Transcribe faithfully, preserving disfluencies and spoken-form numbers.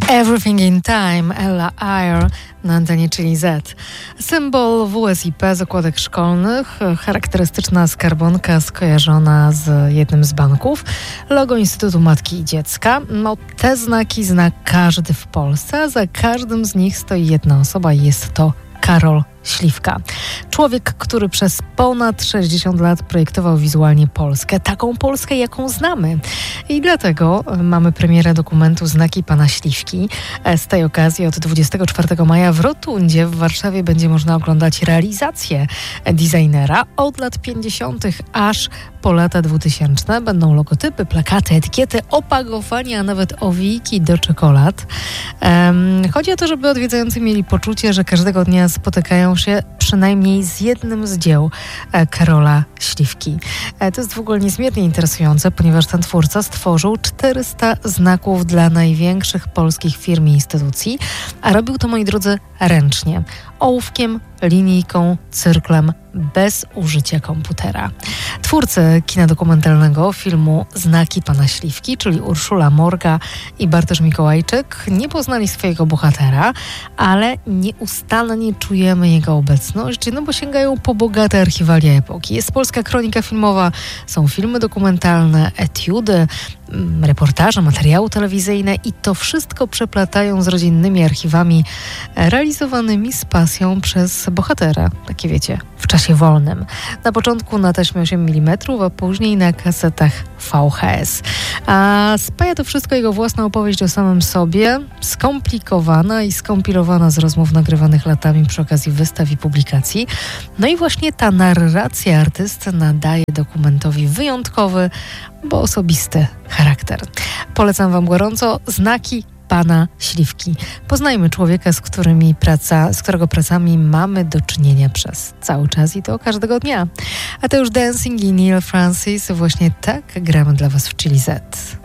Everything in Time, Ella Eyre na antenie Chili Z. Symbol W S I P, zakładek szkolnych, charakterystyczna skarbonka skojarzona z jednym z banków, logo Instytutu Matki i Dziecka. No, te znaki zna każdy w Polsce, a za każdym z nich stoi jedna osoba i jest to Karol Śliwka. Człowiek, który przez ponad sześćdziesiąt lat projektował wizualnie Polskę, taką Polskę, jaką znamy. I dlatego mamy premierę dokumentu Znaki Pana Śliwki. Z tej okazji od dwudziestego czwartego maja w Rotundzie w Warszawie będzie można oglądać realizację designera od lat pięćdziesiątych aż po lata dwutysięczne. Będą logotypy, plakaty, etykiety, opakowania, a nawet owijki do czekolad. Um, chodzi o to, żeby odwiedzający mieli poczucie, że każdego dnia spotykają się przynajmniej z jednym z dzieł Karola Śliwki. To jest w ogóle niezmiernie interesujące, ponieważ ten twórca stworzył czterysta znaków dla największych polskich firm i instytucji, a robił to, moi drodzy, ręcznie. Ołówkiem, linijką, cyrklem, bez użycia komputera. Twórcy kina dokumentalnego filmu Znaki Pana Śliwki, czyli Urszula Morga i Bartosz Mikołajczyk, nie poznali swojego bohatera, ale nieustannie czujemy jego obecność, no bo sięgają po bogate archiwalia epoki. Jest polska kronika filmowa, są filmy dokumentalne, etiudy, reportaże, materiały telewizyjne i to wszystko przeplatają z rodzinnymi archiwami realizowanymi z pasją przez bohatera. Takie wiecie, w czasie wolnym. Na początku na taśmie osiem milimetrów, a później na kasetach V H S. A spaja to wszystko jego własna opowieść o samym sobie, skomplikowana i skompilowana z rozmów nagrywanych latami przy okazji wystaw i publikacji. No i właśnie ta narracja artysty nadaje dokumentowi wyjątkowy, bo osobisty charakter. Polecam Wam gorąco Znaki Pana Śliwki. Poznajmy człowieka, z którymi praca, z którego pracami mamy do czynienia przez cały czas i to każdego dnia. A to już Dancing i Neil Francis. Właśnie tak gramy dla Was w Chili Z.